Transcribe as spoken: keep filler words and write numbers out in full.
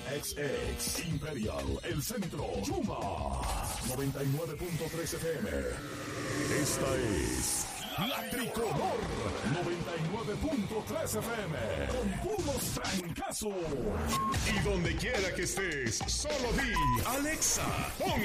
X X, Imperial, El Centro, Yuma, noventa y nueve punto tres F M. Esta es La Tricolor, noventa y nueve punto tres F M, con puros trancazos. Y donde quiera que estés, solo di, Alexa, pon